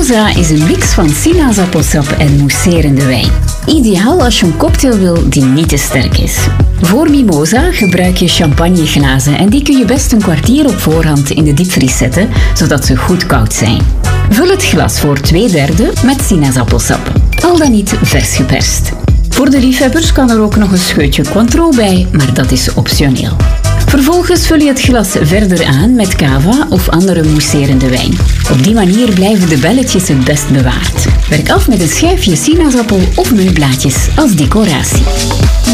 Mimosa is een mix van sinaasappelsap en mousserende wijn. Ideaal als je een cocktail wil die niet te sterk is. Voor Mimosa gebruik je champagneglazen en die kun je best een kwartier op voorhand in de diepvries zetten, zodat ze goed koud zijn. Vul het glas voor 2/3 met sinaasappelsap, al dan niet vers geperst. Voor de liefhebbers kan er ook nog een scheutje Cointreau bij, maar dat is optioneel. Vervolgens vul je het glas verder aan met cava of andere mousserende wijn. Op die manier blijven de belletjes het best bewaard. Werk af met een schijfje sinaasappel of muntblaadjes als decoratie.